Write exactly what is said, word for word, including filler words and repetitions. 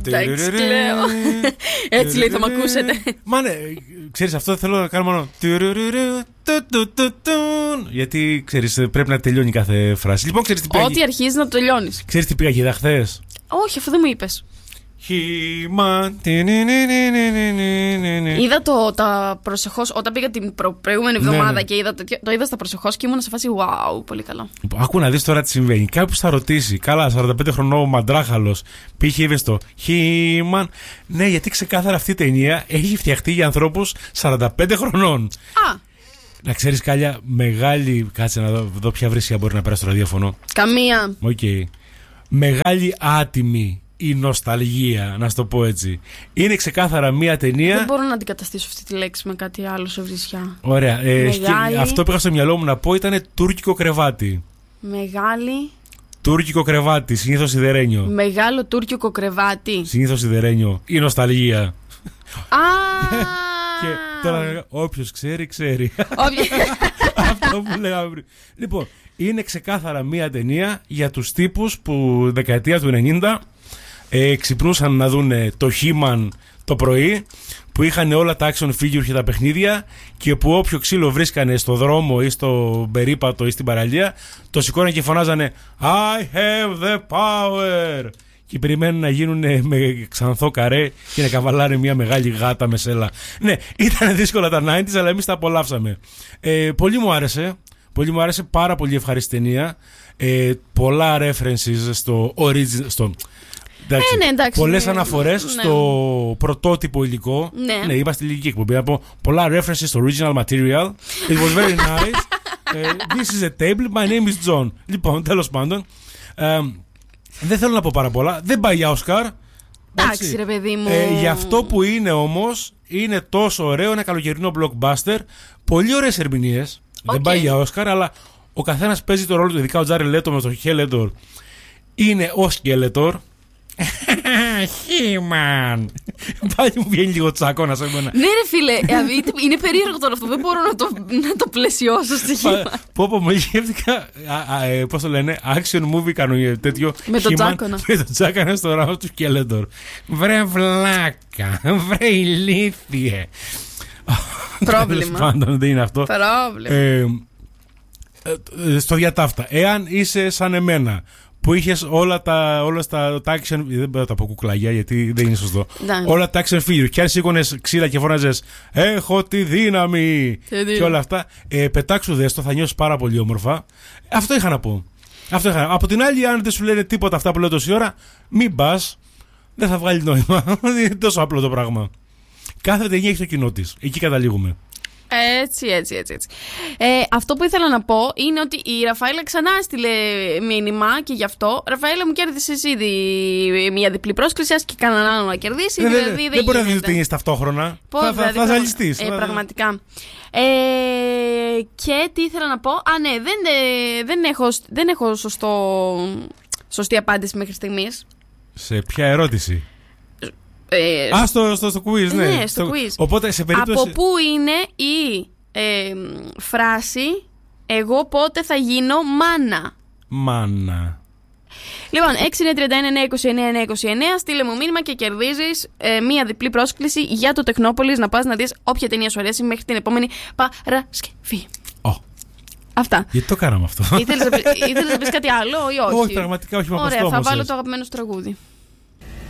Εντάξει, κλαίω. Έτσι λέει, θα μ' ακούσετε. Μα ναι, ξέρεις, αυτό θέλω να κάνω μόνο. Γιατί ξέρεις, πρέπει να τελειώνει κάθε φράση. Λοιπόν, ξέρεις τι πήγα. Ό,τι αρχίζει να το τελειώνεις. Ξέρεις τι πήγα και είδα χθες? Όχι, αυτό δεν μου είπες. Χήμα. Είδα το τα προσεχώς όταν πήγα την προ, προηγούμενη εβδομάδα, ναι, ναι. Και είδα το, το είδα στα προσεχώς και ήμουν σε φάση wow, πολύ καλό. Άκου να δεις τώρα τι συμβαίνει. Κάποιος θα ρωτήσει, καλά, σαράντα πέντε χρονών μαντράχαλος, πήγε είδε το Χήμα. Ναι, γιατί ξεκάθαρα αυτή η ταινία έχει φτιαχτεί για ανθρώπους σαράντα πέντε χρονών. Α. Να ξέρεις, Κάλια, μεγάλη. Κάτσε να δω, δω ποια βρυσία μπορεί να περάσει στο ραδιόφωνο. Καμία. Οκ. Okay. Μεγάλη άτιμη η νοσταλγία, να σου το πω έτσι. Είναι ξεκάθαρα μία ταινία. Δεν μπορώ να αντικαταστήσω αυτή τη λέξη με κάτι άλλο σε βρισιά. Ωραία. Ε, Μεγάλη... Αυτό που είχα στο μυαλό μου να πω ήταν τουρκικό κρεβάτι. Μεγάλη. Τουρκικό κρεβάτι, συνήθως σιδερένιο. Μεγάλο τουρκικό κρεβάτι. Συνήθως σιδερένιο. Η νοσταλγία. Α! Και τώρα όποιος ξέρει, ξέρει. Αυτό που λέγαμε πριν. Λοιπόν, είναι ξεκάθαρα μία ταινία για τους τύπους που δεκαετία του ενενήντα ε, ξυπνούσαν να δουν το He-Man το πρωί, που είχαν όλα τα action figure και τα παιχνίδια, και που όποιο ξύλο βρίσκανε στο δρόμο ή στο περίπατο ή στην παραλία, το σηκώναν και φωνάζανε I have the power, και περιμένουν να γίνουν με ξανθό καρέ και να καβαλάνε μια μεγάλη γάτα με σέλα. Ναι, ήταν δύσκολα τα ενενήντα, αλλά εμείς τα απολαύσαμε. Ε, πολύ μου άρεσε. Πολύ μου άρεσε, πάρα πολύ ευχάριστη ταινία. Ε, πολλά references στο original. Στο, εντάξει, ε, ναι, εντάξει, πολλές ναι, αναφορές ναι. στο πρωτότυπο υλικό. Ναι, ναι, είμαστε ηλικία εκπομπή. Να πω πολλά references στο original material. It was very nice. uh, this is a table. My name is John. Λοιπόν, τέλος πάντων. Uh, δεν θέλω να πω πάρα πολλά. Δεν πάει για Oscar. Εντάξει, ρε παιδί μου. Ε, για αυτό που είναι όμως, είναι τόσο ωραίο. Ένα καλοκαιρινό blockbuster. Πολύ ωραίες ερμηνείες. Okay. Δεν πάει για Όσκαρ, αλλά ο καθένας παίζει το ρόλο του. Ειδικά ο Τζάρι Λέτο με το Χέλετορ είναι ο Σκέλετορ. Χίμαν. Πάλι μου βγαίνει λίγο τσάκωνα σε μένα. Ναι, ρε φίλε, είναι περίεργο τώρα αυτό. Δεν μπορώ να το, να το πλαισιώσω στη Χίμαν. Πω πω, μου σκέφτηκα. Πώς το λένε, action movie κάνω τέτοιο. Με τον Τσάκωνα. Με τον Τσάκωνα στο ράμο του Σκέλετορ. Βρε βλάκα, βρε ηλίθιε. Πρόβλημα. Πάντων, δεν είναι αυτό. Πρόβλημα. Ε, ε, στο διατάφτα. Εάν είσαι σαν εμένα, που είχες όλα τα, όλα τα, τα action. Δεν μπορώ να τα πω κουκλαγιά, γιατί δεν είναι σωστό. Ναι. Όλα τα action figure. Και αν σήκωνες ξύλα και φώναζες έχω τη δύναμη και όλα αυτά, ε, πετάξου δέστο, θα νιώσεις πάρα πολύ όμορφα. Αυτό είχα να πω. Αυτό είχα. Από την άλλη, αν δεν σου λένε τίποτα αυτά που λέω τόση ώρα, μην πας. Δεν θα βγάλει νόημα. Είναι τόσο απλό το πράγμα. Κάθε ταινία έχει το κοινό της. Εκεί καταλήγουμε. Έτσι, έτσι, έτσι. έτσι. Ε, αυτό που ήθελα να πω είναι ότι η Ραφαέλα ξανά στείλε μήνυμα και γι' αυτό. Ραφαέλα, μου κέρδισε ήδη μια διπλή πρόσκληση, και κανέναν άλλο να κερδίσει. Ε, δηλαδή, δεν δεν δεν μπορεί να δει γίνεται. ταινίες ταυτόχρονα. Πω, θα δηλαδή, θα, θα πραγμα- ζαλιστείς. Ε, πραγματικά. Ε, και τι ήθελα να πω. Α, ναι, δεν, ε, δεν, έχω, δεν έχω σωστό, σωστή απάντηση μέχρι στιγμής. Σε ποια ερώτηση? Ε, Α, στο, στο, στο quiz, ναι. ναι, στο quiz. Οπότε σε περίπτωση. Από πού είναι η ε, φράση «Εγώ πότε θα γίνω μάνα»? Μάνα. Λοιπόν, έξι εννιά τρία ένα εννιά είκοσι εννιά εννιά είκοσι εννιά, στείλε μου μήνυμα και κερδίζεις ε, μία διπλή πρόσκληση για το Τεχνόπολης να πας να δεις όποια ταινία σου αρέσει μέχρι την επόμενη Παρασκευή. Oh. Αυτά. Γιατί το κάναμε αυτό? Ήθελες να, ήθελες να πεις κάτι άλλο ή όχι? Όχι, πραγματικά όχι. Ωραία, θα βάλω το αγαπημένο σου τραγούδι.